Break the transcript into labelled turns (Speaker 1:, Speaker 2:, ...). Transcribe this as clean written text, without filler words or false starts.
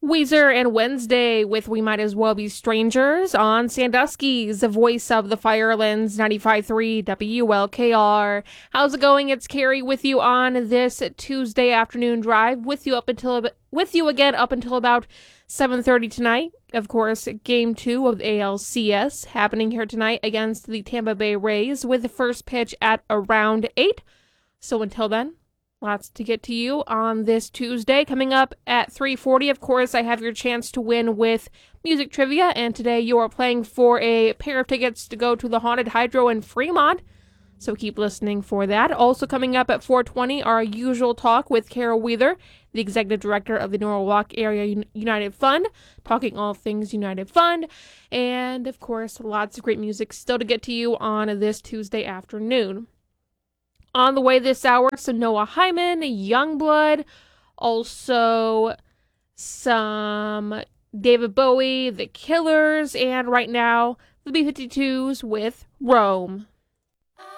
Speaker 1: Weezer and Wednesday with We Might As Well Be Strangers on Sandusky's, the voice of the Firelands, 95.3 WLKR. How's it going? It's Carrie with you on this Tuesday afternoon drive, with you again up until about 7:30 tonight. Of course, Game 2 of the ALCS happening here tonight against the Tampa Bay Rays with the first pitch at around 8. So until then, lots to get to you on this Tuesday. Coming up at 3:40, of course, I have your chance to win with music trivia, and today you are playing for a pair of tickets to go to the Haunted Hydro in Fremont, so keep listening for that. Also coming up at 4:20, our usual talk with Carol Weather, the Executive Director of the Norwalk Area United Fund, talking all things United Fund, and of course, lots of great music still to get to you on this Tuesday afternoon. On the way this hour, some Noah Hyman, Youngblood, also some David Bowie, The Killers, and right now, the B-52s with Rome.